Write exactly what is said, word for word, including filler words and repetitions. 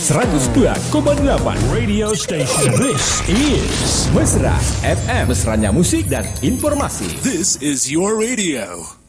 seratus dua koma delapan Radio Station. This is Mesra F M. Mesranya musik dan informasi. This is your radio.